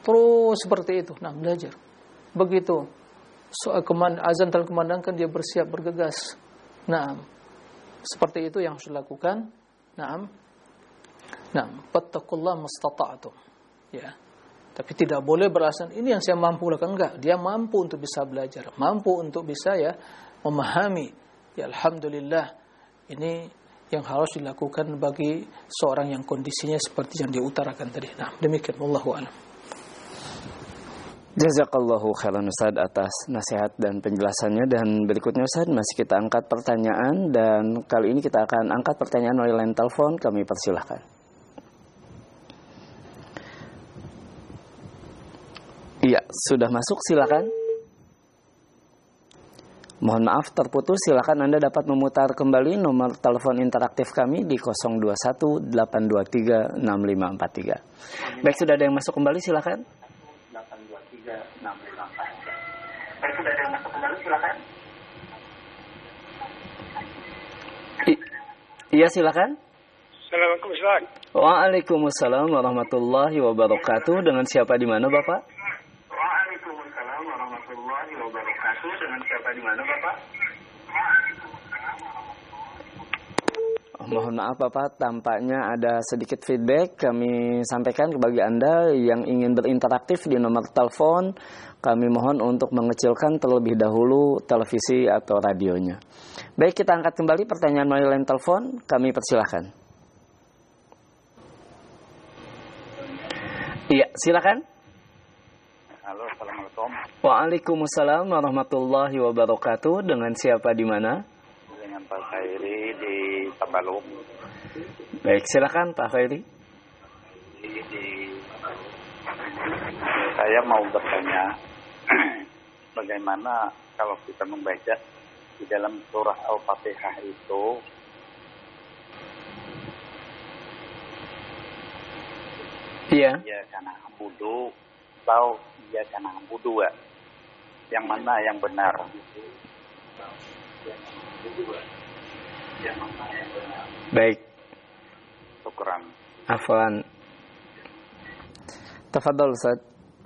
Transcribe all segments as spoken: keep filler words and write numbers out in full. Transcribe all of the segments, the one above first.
terus seperti itu. Nah, belajar. Begitu soal kemand- azan terkumandangkan dia bersiap bergegas. Nah, seperti itu yang harus dilakukan. Nah, nah, fattaqullaha mastata'tum. Ya. Tapi tidak boleh beralasan ini yang saya mampu lakukan. Enggak, dia mampu untuk bisa belajar, mampu untuk bisa ya memahami. Ya alhamdulillah, ini yang harus dilakukan bagi seorang yang kondisinya seperti yang diutarakan tadi. Nah, demikian wallahu a'lam. Jazakallahu khairan Ustaz atas nasihat dan penjelasannya. Dan berikutnya Ustaz masih kita angkat pertanyaan, dan kali ini kita akan angkat pertanyaan melalui line telepon. Kami persilahkan. Iya, sudah masuk, silakan. Mohon maaf terputus, silakan Anda dapat memutar kembali nomor telepon interaktif kami di nol dua satu delapan dua tiga enam lima empat tiga. Baik, sudah ada yang masuk kembali, silakan. Baik, sudah ada yang masuk kembali, silakan. I- iya, silakan. Assalamualaikum Ustaz. Waalaikumsalam warahmatullahi wabarakatuh. Dengan siapa di mana, Bapak? Waalaikumsalam warahmatullahi wabarakatuh. Dengan siapa di mana, Bapak? Mohon maaf Bapak, tampaknya ada sedikit feedback. Kami sampaikan bagi Anda yang ingin berinteraktif di nomor telepon, kami mohon untuk mengecilkan terlebih dahulu televisi atau radionya. Baik, kita angkat kembali pertanyaan melalui line telepon. Kami persilahkan. Iya, silakan. Halo, Assalamualaikum. Waalaikumsalam warahmatullahi wabarakatuh. Dengan siapa di mana? Dengan Pak Khairi di Tabalung. Baik, silakan Pak Khairi. Saya mau bertanya, bagaimana kalau kita membaca di dalam surah Al-Fatihah itu Iya. ya karena budu atau ya karena budu, yang mana yang benar? Baik. Syukran. Afwan. Tafadhol Ustaz.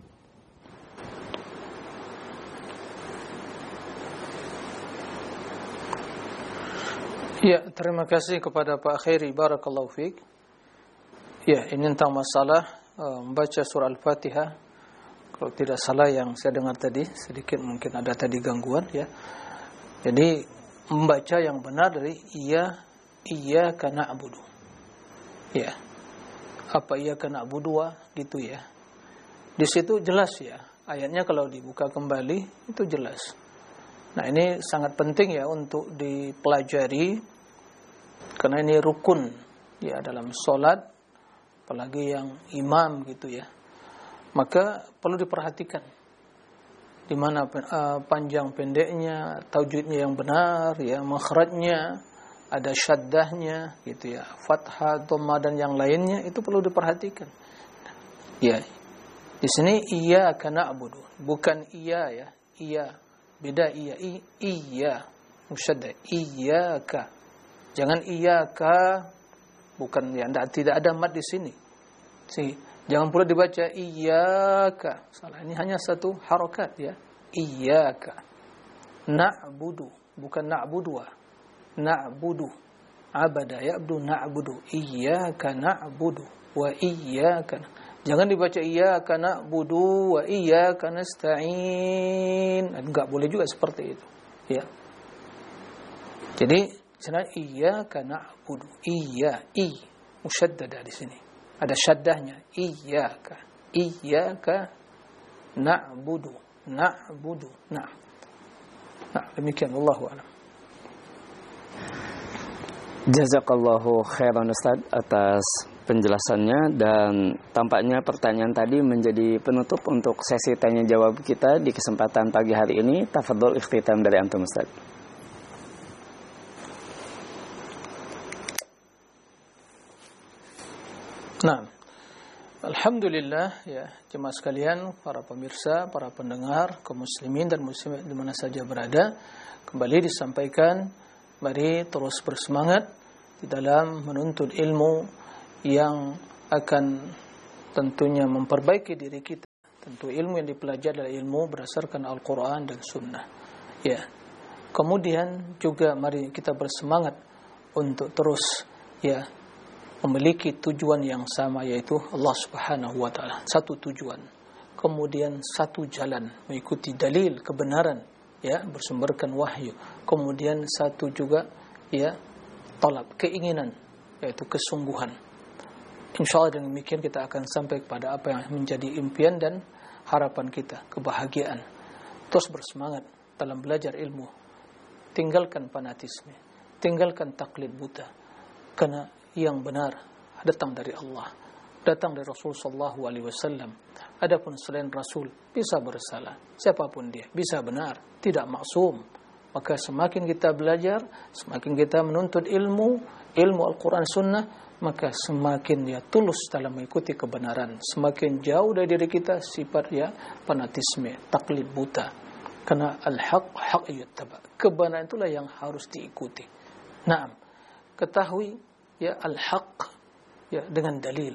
Ya, terima kasih kepada Pak Khairi, barakallahu fiik. Ya, ini tentang masalah uh, membaca surah Al-Fatihah. Kalau tidak salah yang saya dengar tadi, sedikit mungkin ada tadi gangguan ya. Jadi membaca yang benar dari iya iyyaka na'budu. Ya. Apa iyyaka na'budu wa gitu ya. Di situ jelas ya. Ayatnya kalau dibuka kembali itu jelas. Nah, ini sangat penting ya untuk dipelajari karena ini rukun ya dalam salat, apalagi yang imam gitu ya. Maka perlu diperhatikan di mana uh, panjang pendeknya, tajwidnya yang benar ya, makhrajnya, ada syaddahnya gitu ya, fathah, dhamma dan yang lainnya itu perlu diperhatikan. Ya. Di sini iyyaka na'budu, bukan iya ya, iya. Beda iya, I, iya. Musyaddah, iyyaka. Jangan iyyaka, bukan ya, tidak ada mad di sini. Si, jangan pula dibaca iyyaka. Salah, ini hanya satu harokat ya. Iyyaka. Na'budu, bukan na'budu. Na'budu. Abada ya'budu na'budu. Iyyaka na'budu wa iyyaka. Jangan dibaca iyyaka na'budu wa iyyaka nasta'in. Enggak boleh juga seperti itu. Ya. Jadi, sebenarnya iyyaka na'budu. Iya, i musyaddada di sini. Ada syaddahnya. Iyyaka. Iyyaka na'budu. Na'budu. Nah. Nah, demikian wallahu a'lam. Jazakallahu khairan Ustaz atas penjelasannya, dan tampaknya pertanyaan tadi menjadi penutup untuk sesi tanya jawab kita di kesempatan pagi hari ini. Tafadhol ikhtitam dari antum Ustaz. Nah, alhamdulillah ya jemaah sekalian, para pemirsa, para pendengar, kaum muslimin dan muslimat di mana saja berada, kembali disampaikan, mari terus bersemangat di dalam menuntut ilmu yang akan tentunya memperbaiki diri kita Tentu ilmu yang dipelajari adalah ilmu berdasarkan Al-Quran dan Sunnah. Ya. Kemudian juga mari kita bersemangat untuk terus ya memiliki tujuan yang sama, yaitu Allah Subhanahu wa taala. Satu tujuan. Kemudian satu jalan, mengikuti dalil kebenaran ya, bersumberkan wahyu. Kemudian satu juga ya talab, keinginan, yaitu kesungguhan. Insyaallah dengan demikian kita akan sampai kepada apa yang menjadi impian dan harapan kita, kebahagiaan. Terus bersemangat dalam belajar ilmu. Tinggalkan fanatisme, tinggalkan taklid buta. Karena yang benar datang dari Allah, datang dari Rasul sallallahu alaihi wasallam. Adapun selain Rasul bisa bersalah, siapapun dia bisa benar, tidak maksum. Maka semakin kita belajar, semakin kita menuntut ilmu, ilmu Al-Quran Sunnah, maka semakin ya tulus dalam mengikuti kebenaran. Semakin jauh dari diri kita sifat ya fanatisme, taklid buta. Karena al-haq haq yuttaba. Kebenaran itulah yang harus diikuti. Naam. Ketahui ya al-haq ya dengan dalil.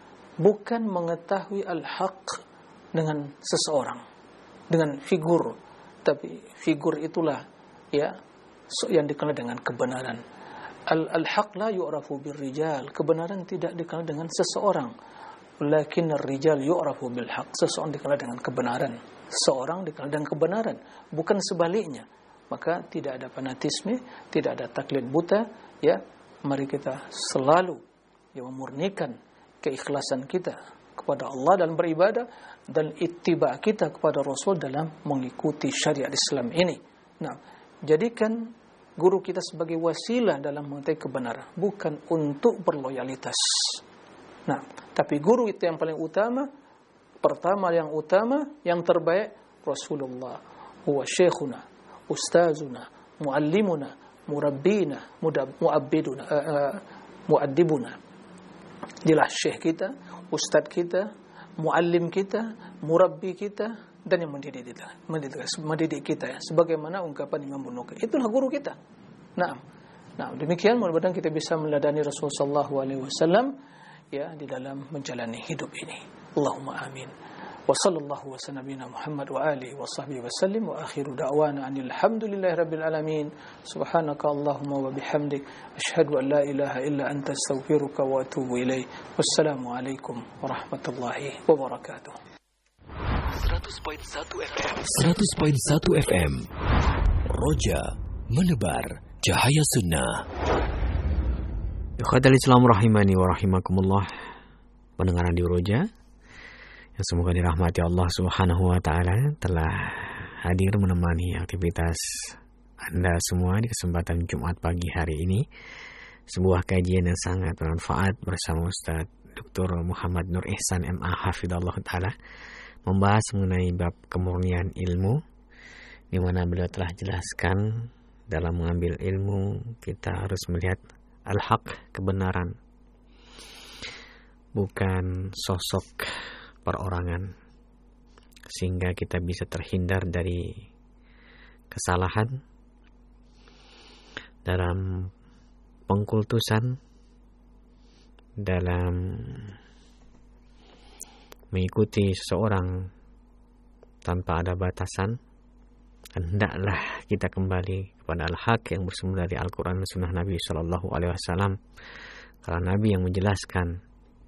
Bukan mengetahui al-haq dengan seseorang, dengan figur. Tapi figur itulah ya yang dikenal dengan kebenaran. Al-haq la yu'rafu birrijal. Kebenaran tidak dikenal dengan seseorang. Lakin ar-rijal yu'rafu bil haq. Seseorang dikenal dengan kebenaran. Seorang dikenal dengan kebenaran, bukan sebaliknya. Maka tidak ada fanatisme, tidak ada taklid buta. Ya, mari kita selalu ya memurnikan keikhlasan kita kepada Allah dalam beribadah dan ittiba kita kepada Rasul dalam mengikuti syariat Islam ini. Nah, jadikan guru kita sebagai wasilah dalam mengetahui kebenaran, bukan untuk berloyalitas. Nah, tapi guru itu yang paling utama. Pertama yang utama, yang terbaik Rasulullah, huwa syekhuna, ustazuna, muallimuna, murabbina, muabbiduna, uh, muaddibuna. Dialah syekh kita, ustaz kita, muallim kita, murabbi kita, dan yang mendidik kita, mendidik, mendidik kita ya. Sebagaimana ungkapan Imam Bunuki, itulah guru kita. Nah, nah demikian mudah-mudahan kita bisa meladani Rasulullah sallallahu alaihi wasallam ya di dalam menjalani hidup ini. Allahumma amin. Wa sallallahu wa sallam Muhammad wa alihi wa sahbihi wa sallim wa akhiru da'wana anil hamdulillahi rabbil alamin. Subhanaka Allahumma wa bihamdik asyhadu an la ilaha illa anta astaghfiruka wa atubu ilaik. Wassalamu alaikum warahmatullahi wabarakatuh. seratus koma satu F M seratus koma satu F M Roja menebar cahaya sunnah. Ikhwatal Islam rahimani wa rahimakumullah. Pendengaran di Roja yang semoga dirahmati Allah Subhanahu wa taala telah hadir menemani aktivitas Anda semua di kesempatan Jumat pagi hari ini. Sebuah kajian yang sangat bermanfaat bersama Ustaz Doktor Muhammad Nur Ihsan M A Hafidhahullah taala membahas mengenai bab kemurnian ilmu, di mana beliau telah jelaskan dalam mengambil ilmu kita harus melihat al-haq, kebenaran, bukan sosok perorangan, sehingga kita bisa terhindar dari kesalahan dalam pengkultusan, dalam mengikuti seseorang tanpa ada batasan. Dan hendaklah kita kembali kepada al-haq yang bersumber dari Al-Quran dan Sunnah Nabi Sallallahu Alaihi Wasallam, karena Nabi yang menjelaskan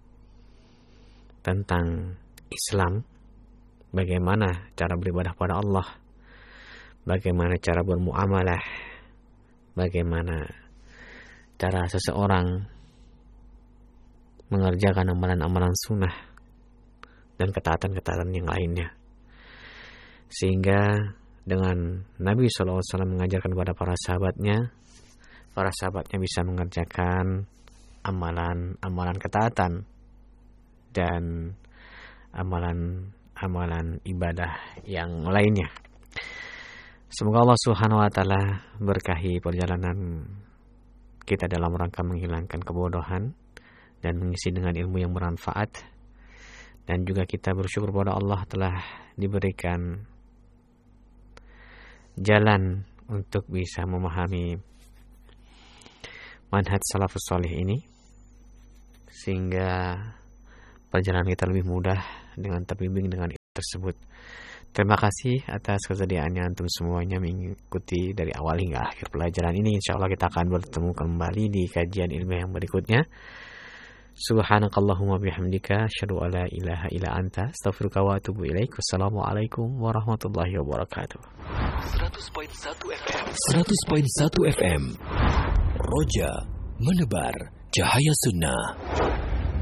tentang Islam, bagaimana cara beribadah pada Allah, bagaimana cara bermuamalah, bagaimana cara seseorang mengerjakan amalan-amalan sunnah dan ketaatan-ketaatan yang lainnya. Sehingga dengan Nabi shallallahu alaihi wasallam mengajarkan kepada para sahabatnya, para sahabatnya bisa mengerjakan amalan-amalan ketaatan dan amalan-amalan ibadah yang lainnya. Semoga Allah Subhanahu wa taala berkahi perjalanan kita dalam rangka menghilangkan kebodohan dan mengisi dengan ilmu yang bermanfaat. Dan juga kita bersyukur kepada Allah telah diberikan jalan untuk bisa memahami manhaj salafus salih ini, sehingga perjalanan kita lebih mudah dengan terbimbing dengan tersebut. Terima kasih atas kesediaannya antum semuanya mengikuti dari awal hingga akhir pelajaran ini. Insya Allah kita akan bertemu kembali di kajian ilmu yang berikutnya. Subhanakallahumma bihamdika asyhadu an la ilaha illa anta astaghfiruka wa atubu ilaik. Wassalamualaikum warahmatullahi wabarakatuh. seratus koma satu F M seratus koma satu F M Roja menebar cahaya sunnah.